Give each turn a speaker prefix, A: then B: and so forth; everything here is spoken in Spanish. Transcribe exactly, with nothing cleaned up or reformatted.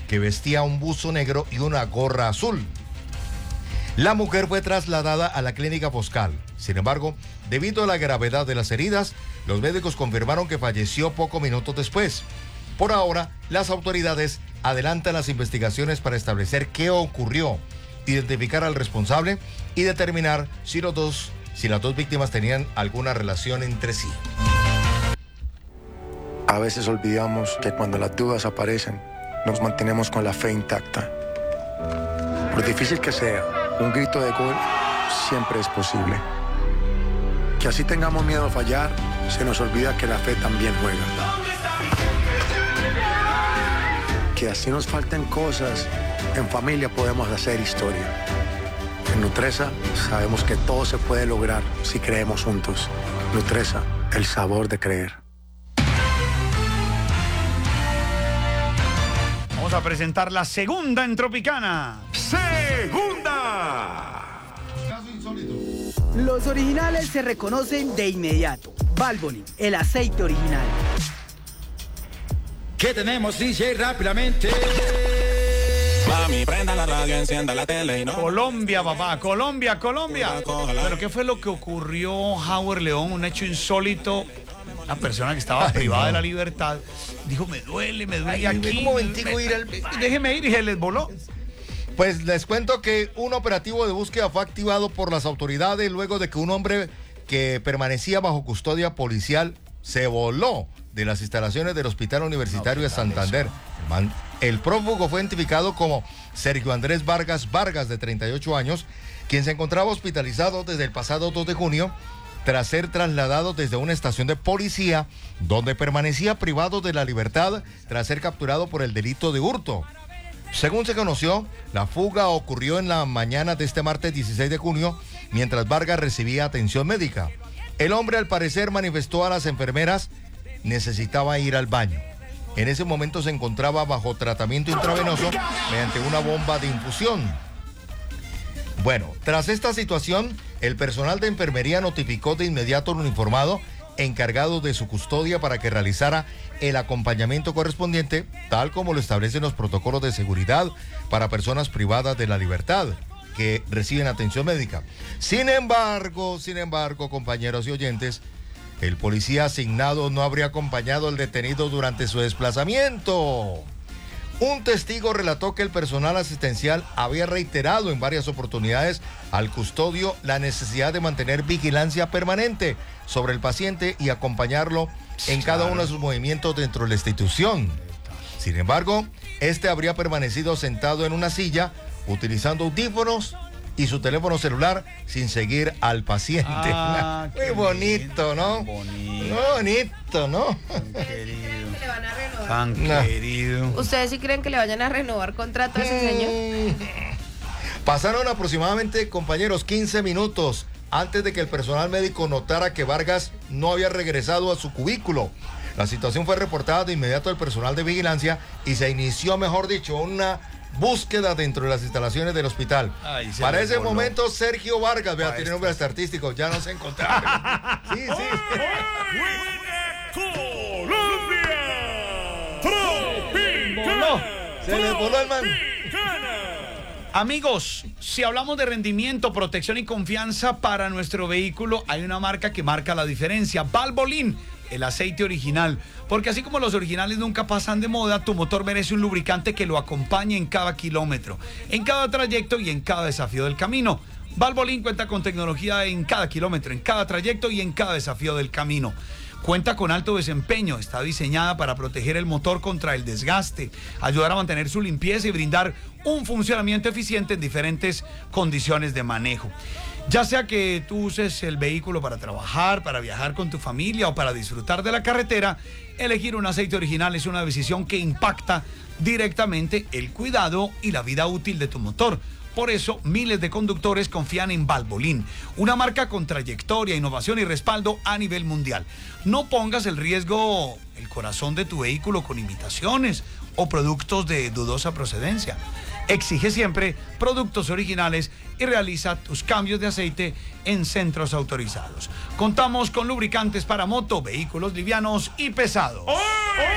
A: que vestía un buzo negro y una gorra azul. La mujer fue trasladada a la clínica Foscal. Sin embargo, debido a la gravedad de las heridas, los médicos confirmaron que falleció pocos minutos después. Por ahora, las autoridades adelantan las investigaciones para establecer qué ocurrió, identificar al responsable y determinar si los dos, si las dos víctimas tenían alguna relación entre sí.
B: A veces olvidamos que cuando las dudas aparecen, nos mantenemos con la fe intacta. Por difícil que sea, un grito de gol siempre es posible. Que así tengamos miedo a fallar, se nos olvida que la fe también juega. Que así nos falten cosas, en familia podemos hacer historia. En Nutresa sabemos que todo se puede lograr si creemos juntos. Nutresa, el sabor de creer.
C: Vamos a presentar la segunda en Tropicana. ¡Segunda!
D: Los originales se reconocen de inmediato. Valvoline, el aceite original.
E: ¿Qué tenemos, D J, rápidamente?
F: Mami, prenda la radio, encienda la tele y no...
C: Colombia, papá, Colombia, Colombia. Pero ¿qué fue lo que ocurrió, Howard León? Un hecho insólito. Una persona que estaba privada
A: no.
C: de la libertad dijo, me duele, me duele
A: Ay,
C: aquí.
A: un momentico
C: me,
A: ir al...
C: Déjeme ir y se les voló.
A: Pues les cuento que un operativo de búsqueda fue activado por las autoridades luego de que un hombre que permanecía bajo custodia policial se voló de las instalaciones del Hospital Universitario de Santander. El prófugo fue identificado como Sergio Andrés Vargas Vargas, de treinta y ocho años, quien se encontraba hospitalizado desde el pasado dos de junio tras ser trasladado desde una estación de policía donde permanecía privado de la libertad tras ser capturado por el delito de hurto. Según se conoció, la fuga ocurrió en la mañana de este martes dieciséis de junio mientras Vargas recibía atención médica. El hombre, al parecer, manifestó a las enfermeras necesitaba ir al baño. En ese momento se encontraba bajo tratamiento intravenoso mediante una bomba de infusión. Bueno, tras esta situación, el personal de enfermería notificó de inmediato al uniformado encargado de su custodia para que realizara el acompañamiento correspondiente, tal como lo establecen los protocolos de seguridad para personas privadas de la libertad que reciben atención médica. Sin embargo, sin embargo, compañeros y oyentes, el policía asignado no habría acompañado al detenido durante su desplazamiento. Un testigo relató que el personal asistencial había reiterado en varias oportunidades al custodio la necesidad de mantener vigilancia permanente sobre el paciente y acompañarlo en cada uno de sus movimientos dentro de la institución. Sin embargo, este habría permanecido sentado en una silla, utilizando audífonos y su teléfono celular sin seguir al paciente.
C: Ah,
A: Muy bonito,
C: bien,
A: ¿no?
C: Bonito.
A: Muy bonito, ¿no?
C: Querido.
G: Le van a renovar.
C: Tan
A: No.
C: querido.
G: ¿Ustedes sí creen que le vayan a renovar contrato a ese señor?
A: Pasaron aproximadamente, compañeros, quince minutos antes de que el personal médico notara que Vargas no había regresado a su cubículo. La situación fue reportada de inmediato al personal de vigilancia y se inició, mejor dicho, una búsqueda dentro de las instalaciones del hospital.
C: Ay, se
A: Para
C: le
A: ese
C: voló.
A: momento, Sergio Vargas, vea,
C: Pa'
A: tiene
C: esto.
A: nombre hasta artístico, ya no se encontraba. Sí, sí.
C: Voló.
A: Se le voló el man.
C: Amigos, si hablamos de rendimiento, protección y confianza para nuestro vehículo, hay una marca que marca la diferencia. Valvoline, el aceite original. Porque así como los originales nunca pasan de moda, tu motor merece un lubricante que lo acompañe en cada kilómetro, en cada trayecto y en cada desafío del camino. Valvoline cuenta con tecnología en cada kilómetro, en cada trayecto y en cada desafío del camino. Cuenta con alto desempeño, está diseñada para proteger el motor contra el desgaste, ayudar a mantener su limpieza y brindar un funcionamiento eficiente en diferentes condiciones de manejo. Ya sea que tú uses el vehículo para trabajar, para viajar con tu familia o para disfrutar de la carretera, elegir un aceite original es una decisión que impacta directamente el cuidado y la vida útil de tu motor. Por eso, miles de conductores confían en Valvoline, una marca con trayectoria, innovación y respaldo a nivel mundial. No pongas en riesgo el corazón de tu vehículo con imitaciones o productos de dudosa procedencia. Exige siempre productos originales y realiza tus cambios de aceite en centros autorizados. Contamos con lubricantes para moto, vehículos livianos y pesados.